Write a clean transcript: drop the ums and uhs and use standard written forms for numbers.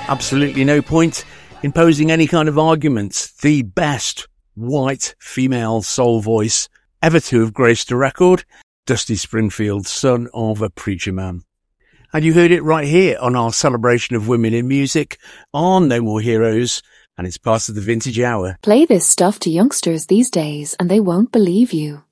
Absolutely no point in posing any kind of arguments. The best white female soul voice ever to have graced a record, Dusty Springfield, son of a preacher man. And you heard it right here on our celebration of women in music on No More Heroes, and it's part of the Vintage Hour. Play this stuff to youngsters these days and they won't believe you.